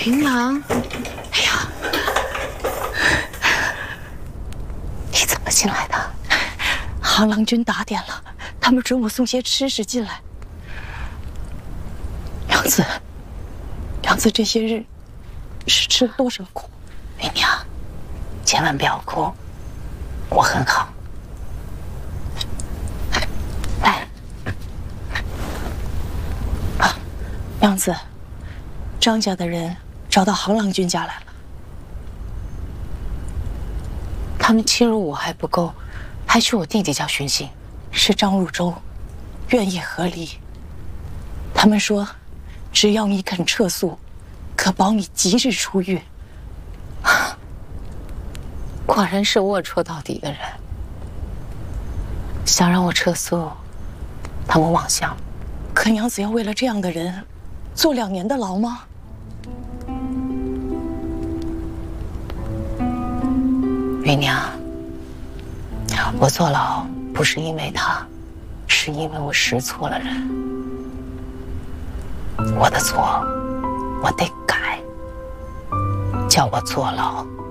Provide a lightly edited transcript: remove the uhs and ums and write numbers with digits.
云郎， 哎呀，你怎么进来的？ 杭郎军打点了，他们准我送些吃食进来。娘子，这些日是吃了多少苦？ 云娘，千万不要哭，我很好。来， 娘子，张家的人找到杭郎军家来了。 他们侵入我还不够，还去我弟弟家寻衅。 是张汝州愿意和离。他们说，只要你肯撤诉，可保你即日出狱。 果然是龌龊到底的人，想让我撤诉，他们妄想。 可娘子要为了这样的人，坐2年的牢吗？ 云娘，我坐牢不是因为他，是因为我识错了人。我的错，我得改。叫我坐牢，